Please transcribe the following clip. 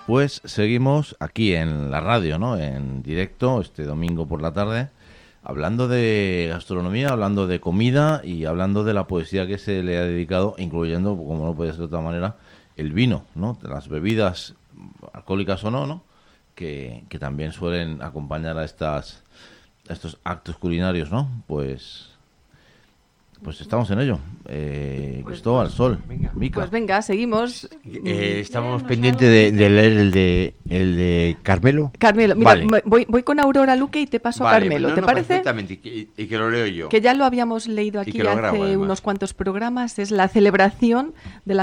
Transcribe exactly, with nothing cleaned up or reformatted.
Pues seguimos aquí en la radio, ¿no? En directo, este domingo por la tarde, hablando de gastronomía, hablando de comida y hablando de la poesía que se le ha dedicado, incluyendo, como no puede ser de otra manera, el vino, ¿no? De las bebidas alcohólicas o no, ¿no? Que, que también suelen acompañar a estas a estos actos culinarios, ¿no? Pues pues estamos en ello. Eh, Pues, Cristóbal, pues, Sol, venga. Mica. Pues venga, seguimos. Eh, estamos pendientes de, de leer el de el de Carmelo. Carmelo, mira, Vale. me- voy, voy con Aurora Luque y te paso a Vale, Carmelo. no, ¿Te no, parece? perfectamente, y que, y que lo leo yo. Que ya lo habíamos leído Y aquí que lo grabo, hace además. unos cuantos programas. Es la celebración de la